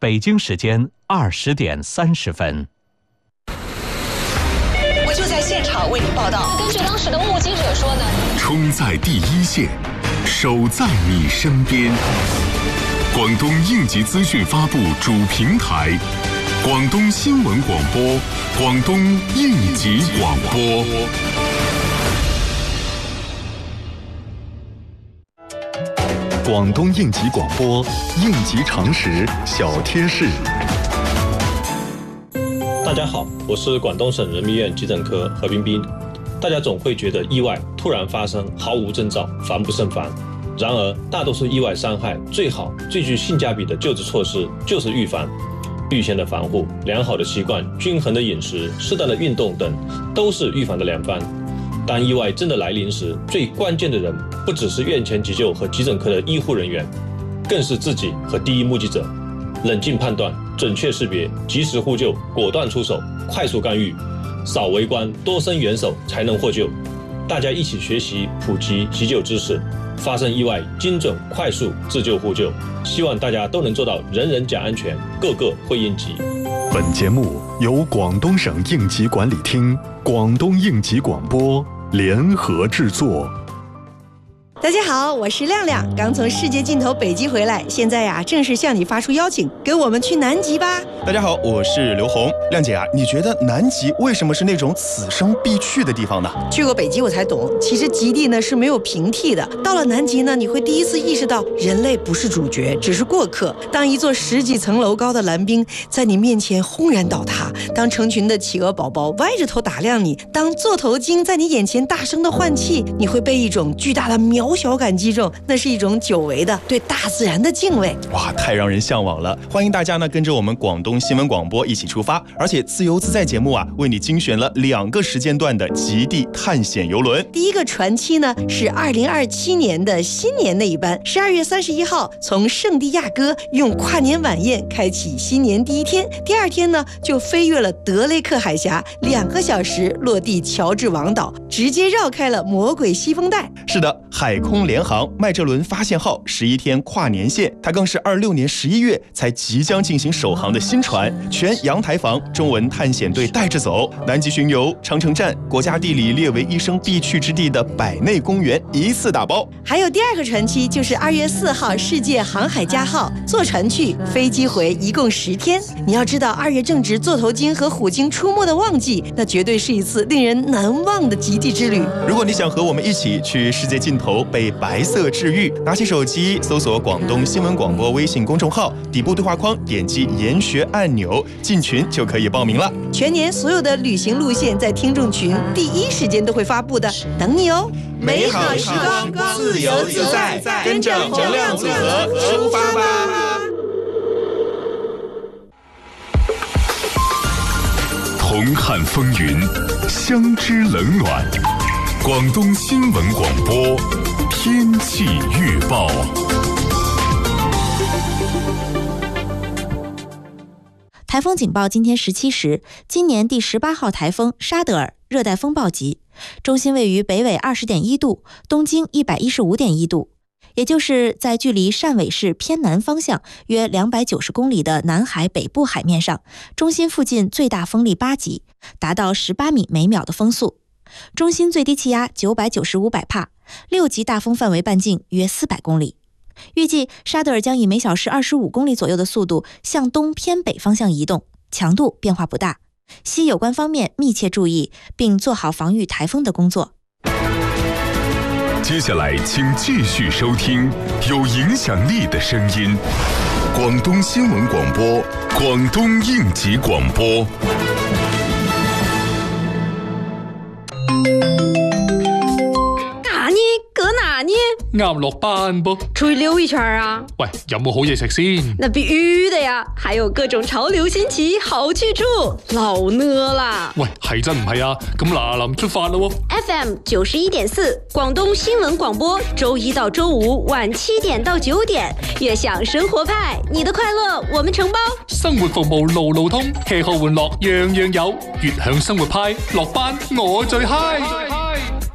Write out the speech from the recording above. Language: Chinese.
北京时间20点30分。 我就在现场为你报道。 根据当时的目击者说呢， 冲在第一线，守在你身边。广东应急资讯发布主平台，广东新闻广播，广东应急广播。广东应急广播，应急常识小贴士。 大家好，我是广东省人民医院急诊科何冰冰。大家总会觉得意外突然发生，毫无征兆，防不胜防。然而，大多数意外伤害最好、最具性价比的救治措施就是预防。预先的防护、良好的习惯、均衡的饮食、适当的运动等，都是预防的良方。当意外真的来临时，最关键的人不只是院前急救和急诊科的医护人员，更是自己和第一目击者。冷静判断，准确识别，及时呼救，果断出手，快速干预，少围观，多伸援手，才能获救。大家一起学习普及急救知识，发生意外精准快速自救互救。希望大家都能做到人人讲安全，个个会应急。 本节目由广东省应急管理厅、广东应急广播联合制作。 大家好，我是亮亮，刚从世界尽头北极回来，现在呀正式向你发出邀请，跟我们去南极吧。 大家好，我是刘红。亮姐啊，你觉得南极为什么是那种此生必去的地方呢？ 去过北极我才懂，其实极地呢是没有平替的。到了南极呢，你会第一次意识到人类不是主角，只是过客。当一座10几层楼高的蓝冰在你面前轰然倒塌，当成群的企鹅宝宝歪着头打量你，当座头鲸在你眼前大声的换气，你会被一种巨大的渺小感击中，那是一种久违的对大自然的敬畏。 哇，太让人向往了！欢迎大家呢跟着我们广东新闻广播一起出发，而且自由自在节目啊为你精选了2个时间段的极地探险游轮。 第一个船期呢是2027年的新年那一班，12月31号从圣地亚哥用跨年晚宴开启新年第一天，第2天呢就飞越了德雷克海峡，2个小时落地乔治王岛，直接绕开了魔鬼西风带。 是的，海空联航麦哲伦发现号11天跨年线，它更是26年11月才即将进行首航的新船，全阳台房中文探险队带着走，南极巡游、长城站、国家地理列为一生必去之地的百内公园一次打包。 还有第2个船期就是2月4号世界航海家号，坐船去，飞机回，一共10天。你要知道2月正值座头鲸和虎鲸出没的旺季，那绝对是一次令人难忘的极地之旅。 如果你想和我们一起去世界尽头被白色治愈，拿起手机搜索广东新闻广播微信公众号，底部对话框点击研学按钮，进群就可以报名了。 全年所有的旅行路线在听众群第一时间都会发布的，等你哦。 美好时光，自由自在，跟着洪亮组合出发吧。 同看风云，相知冷暖。广东新闻广播天气预报。 台风警报今天17时，今年第18号台风沙德尔热带风暴级，中心位于北纬20.1度，东经115.1度，也就是在距离汕尾市偏南方向约290公里的南海北部海面上，中心附近最大风力8级，达到18米每秒的风速。中心最低气压995百帕，6级大风范围半径约400公里。预计沙德尔将以每小时25公里左右的速度向东偏北方向移动，强度变化不大，需有关方面密切注意，并做好防御台风的工作。 接下来请继续收听有影响力的声音，广东新闻广播，广东应急广播。 啱落班噃， 出去溜一圈啊！ 喂，有冇好嘢食先？ 那必须的呀，还有各种潮流新奇好去处，老呢啦！ 喂，係真唔係啊？咁嗱臨出發咯 ！FM 91.4，廣東新聞廣播，周一到周五晚7點到9點，悅享生活派，你的快樂我們承包。 生活服務路路通，吃喝玩樂樣樣有，悅享生活派，落班我最嗨。